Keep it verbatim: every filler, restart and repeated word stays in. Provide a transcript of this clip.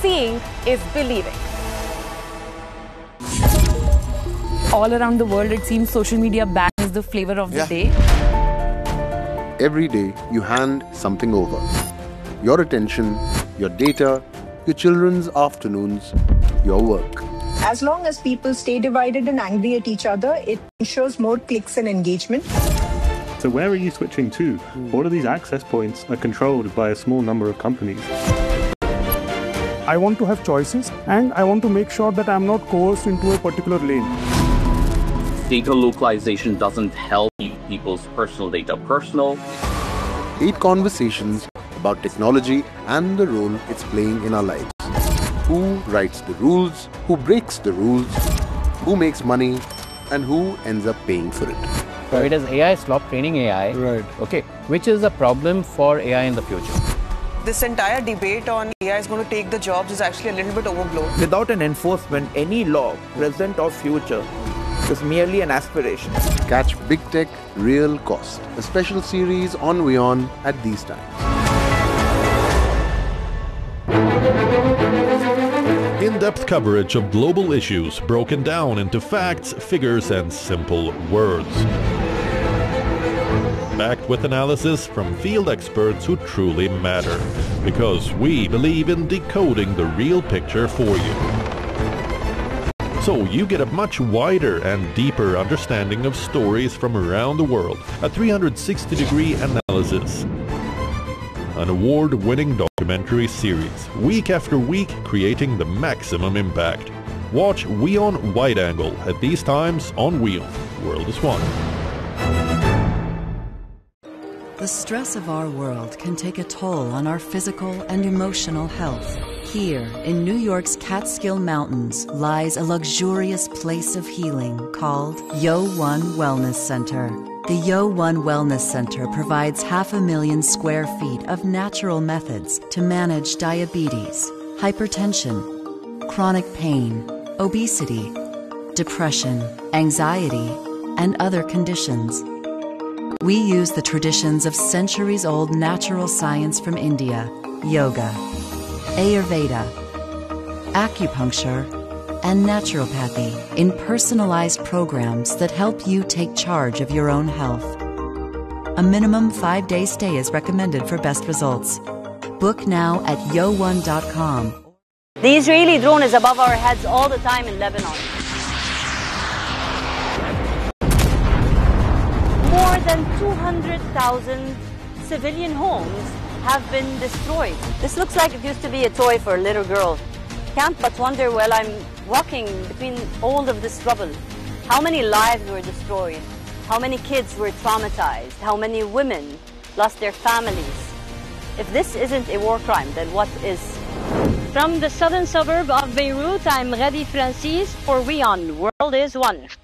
seeing is believing. All around the world, it seems social media ban is the flavor of the yeah. day. Every day, you hand something over. Your attention, your data, your children's afternoons, your work. As long as people stay divided and angry at each other, it ensures more clicks and engagement. So where are you switching to? All of these access points are controlled by a small number of companies. I want to have choices, and I want to make sure that I'm not coerced into a particular lane. Data localization doesn't help keep people's personal data personal. Eight conversations about technology and the role it's playing in our lives. Who writes the rules, who breaks the rules, who makes money, and who ends up paying for it. So it is A I stop training A I, Right. okay, which is a problem for A I in the future. This entire debate on A I is going to take the jobs is actually a little bit overblown. Without an enforcement, any law, present or future, is merely an aspiration. Catch Big Tech Real Cost, a special series on WION at these times. In-depth coverage of global issues broken down into facts, figures, and simple words. Backed with analysis from field experts who truly matter, because we believe in decoding the real picture for you. So you get a much wider and deeper understanding of stories from around the world, a three hundred sixty degree analysis. An award-winning documentary series, week after week creating the maximum impact. Watch WION Wide Angle at these times on WION. World is One. The stress of our world can take a toll on our physical and emotional health. Here, in New York's Catskill Mountains, lies a luxurious place of healing called Yo One Wellness Center. The Yo One Wellness Center provides half a million square feet of natural methods to manage diabetes, hypertension, chronic pain, obesity, depression, anxiety, and other conditions. We use the traditions of centuries-old natural science from India, yoga, Ayurveda, acupuncture, and naturopathy in personalized programs that help you take charge of your own health. A minimum five-day stay is recommended for best results. Book now at yo one dot com. The Israeli drone is above our heads all the time in Lebanon. More than two hundred thousand civilian homes have been destroyed. This looks like it used to be a toy for a little girl. Can't but wonder while I'm walking between all of this rubble, how many lives were destroyed, how many kids were traumatized, how many women lost their families. If this isn't a war crime, then what is? From the southern suburb of Beirut, I'm Radi Francis for WION. World is One.